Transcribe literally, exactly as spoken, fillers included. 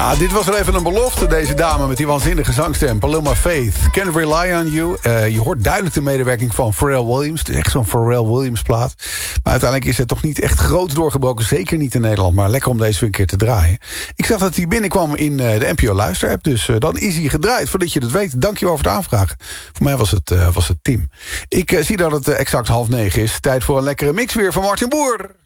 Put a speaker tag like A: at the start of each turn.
A: Ja, dit was wel even een belofte, deze dame met die waanzinnige zangstem. Paloma Faith, Can't Rely on You. Uh, je hoort duidelijk de medewerking van Pharrell Williams. Het is echt zo'n Pharrell Williams plaat. Maar uiteindelijk is het toch niet echt groot doorgebroken. Zeker niet in Nederland, maar lekker om deze weer een keer te draaien. Ik zag dat hij binnenkwam in uh, de N P O Luister-app. Dus uh, dan is hij gedraaid, voordat je het weet. Dankjewel voor het aanvragen. Voor mij was het, uh, was het Tim. Ik uh, zie dat het uh, exact half negen is. Tijd voor een lekkere mix weer van Martin Boer.